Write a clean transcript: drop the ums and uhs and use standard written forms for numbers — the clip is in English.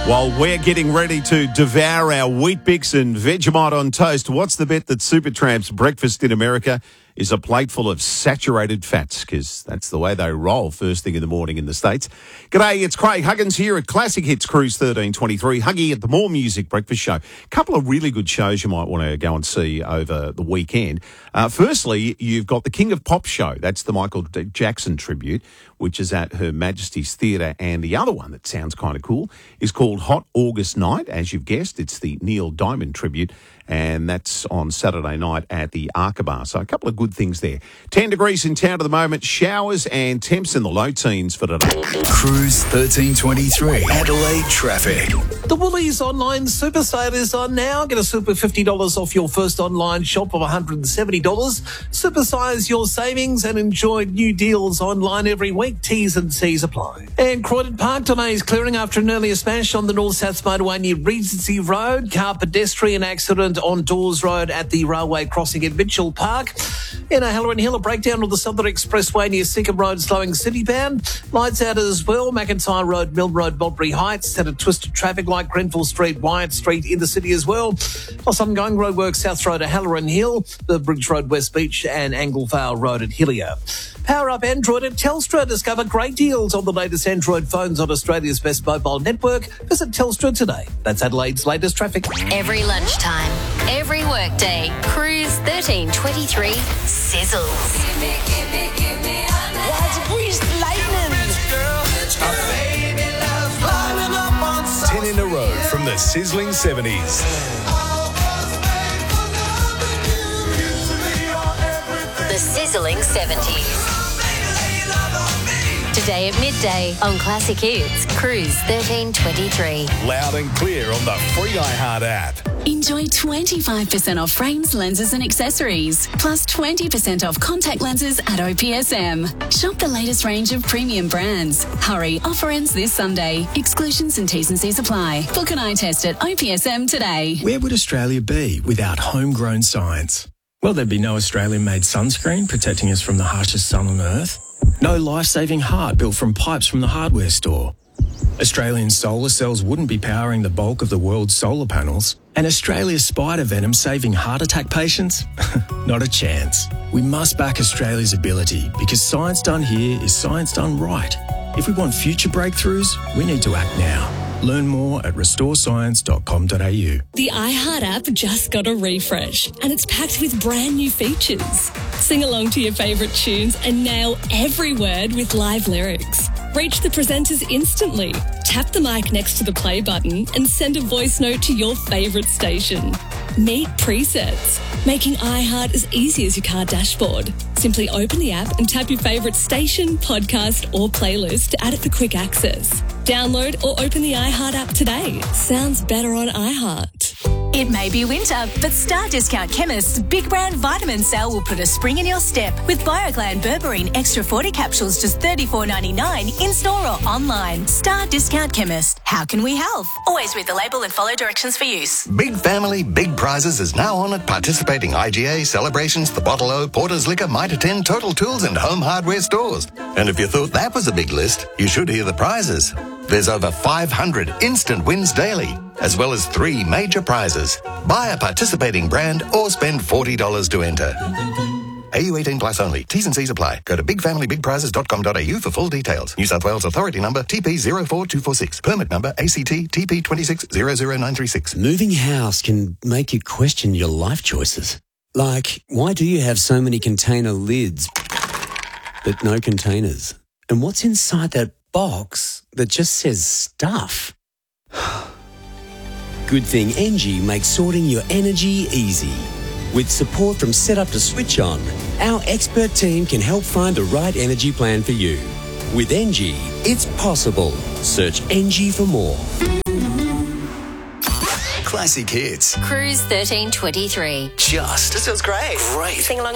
While we're getting ready to devour our Wheat Bix and Vegemite on toast, what's the bet that Supertramp's breakfast in America is a plate full of saturated fats? Because that's the way they roll first thing in the morning in the States. G'day, it's Craig Huggins here at Classic Hits Cruise 1323. Huggy at the More Music Breakfast Show. A couple of really good shows you might want to go and see over the weekend. Firstly, you've got the King of Pop show. That's the Michael Jackson tribute, which is at Her Majesty's Theatre. And the other one that sounds kind of cool is called Hot August Night. As you've guessed, it's the Neil Diamond tribute, and that's on Saturday night at the Arkabar. So a couple of good things there. 10 degrees in town at the moment, showers and temps in the low teens for today. Cruise 1323, Adelaide traffic. The Woolies online super sale is on now. Get a super $50 off your first online shop of $170. Supersize your savings and enjoy new deals online every week. T's and C's apply. And Croydon Park delays clearing after an earlier smash on the North-South Motorway near Regency Road. Car pedestrian accident on Dawes Road at the railway crossing at Mitchell Park. In Halloran Hill, a breakdown on the Southern Expressway near Seacombe Road slowing city-bound. Lights out as well. McIntyre Road, Milne Road, Mulberry Heights. Had a twisted traffic light, Grenfell Street, Wyatt Street in the city as well. Plus ongoing roadwork South Road at Halloran Hill, the Bridge Road, West Beach and Anglevale Road at Hillier. Power up Android at Telstra. Discover great deals on the latest Android phones on Australia's best mobile network. Visit Telstra today. That's Adelaide's latest traffic. Every lunchtime, every workday, Cruise 1323 sizzles. Let's grease lightning. 10 in a row from the sizzling 70s. The sizzling 70s. Today at midday on Classic Hits, Cruise 1323. Loud and clear on the free iHeart app. Enjoy 25% off frames, lenses and accessories, plus 20% off contact lenses at OPSM. Shop the latest range of premium brands. Hurry, offer ends this Sunday. Exclusions and T's and C's apply. Book an eye test at OPSM today. Where would Australia be without homegrown science? Well, there'd be no Australian-made sunscreen protecting us from the harshest sun on Earth. No life-saving heart built from pipes from the hardware store. Australian solar cells wouldn't be powering the bulk of the world's solar panels. And Australia's spider venom saving heart attack patients? Not a chance. We must back Australia's ability because science done here is science done right. If we want future breakthroughs, we need to act now. Learn more at restorescience.com.au. The iHeart app just got a refresh and it's packed with brand new features. Sing along to your favourite tunes and nail every word with live lyrics. Reach the presenters instantly. Tap the mic next to the play button and send a voice note to your favourite station. Meet presets, making iHeart as easy as your car dashboard. Simply open the app and tap your favourite station, podcast or playlist to add it for quick access. Download or open the iHeart app today. Sounds better on iHeart. It may be winter, but Star Discount Chemist's Big Brand Vitamin Sale will put a spring in your step with BioGlan Berberine Extra 40 capsules just $34.99 in store or online. Star Discount Chemist. How can we help? Always read the label and follow directions for use. Big Family, Big Prizes is now on at participating IGA, Celebrations, The Bottle O, Porter's Liquor, Mitre 10, Total Tools and Home Hardware stores. And if you thought that was a big list, you should hear the prizes. There's over 500 instant wins daily, as well as 3 major prizes. Buy a participating brand or spend $40 to enter. AU 18 plus only. T's and C's apply. Go to bigfamilybigprizes.com.au for full details. New South Wales Authority number TP04246. Permit number ACT TP 2600936. Moving house can make you question your life choices. Like, why do you have so many container lids but no containers? And what's inside that box that just says stuff? Good thing Engie makes sorting your energy easy. With support from Setup to Switch On, our expert team can help find the right energy plan for you. With Engie, it's possible. Search Engie for more. Classic Hits. Cruise 1323. Just. This feels great. Great. Sing along